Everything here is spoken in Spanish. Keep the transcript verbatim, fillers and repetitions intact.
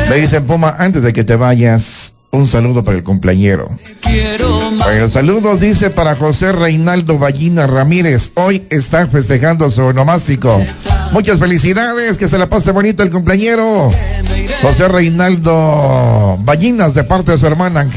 Me dicen, Puma, antes de que te vayas, un saludo para el cumpleañero. Bueno, saludos, dice, para José Reinaldo Ballina Ramírez. Hoy está festejando su onomástico. Muchas felicidades, que se la pase bonito el cumpleañero. José Reinaldo Ballinas, de parte de su hermana Ángel.